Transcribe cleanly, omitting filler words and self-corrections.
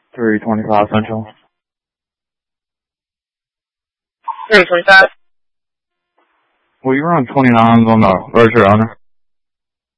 325 Central. 325. Will you run 29s on the road to runner?